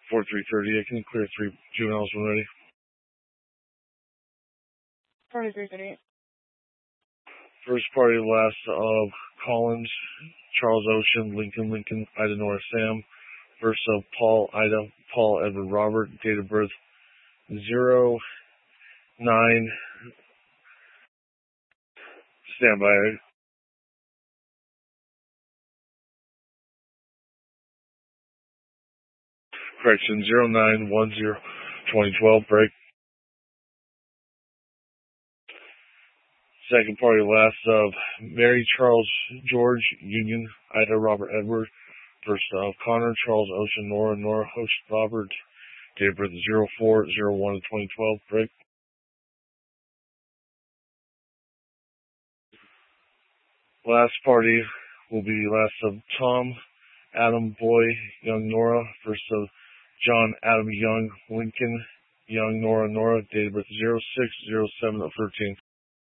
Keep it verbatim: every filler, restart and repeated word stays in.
four three thirty. I can clear three juveniles when ready. forty-three thirty-eight. First party last of Collins, Charles Ocean, Lincoln, Lincoln, Ida, Nora, Sam. First of Paul, Ida, Paul, Edward, Robert. Date of birth zero nine. Stand by. Correction, zero nine one zero twenty twelve. Break. Second party last of Mary, Charles, George, Union, Ida, Robert, Edward. First of Connor, Charles, Ocean, Nora, Nora, Host, Robert. Date of birth zero four zero one twenty twelve. Break. Last party will be last of Tom, Adam, Boy, Young, Nora. First of John, Adam, Young, Lincoln, Young, Nora, Nora. Date of birth zero six zero seven thirteen.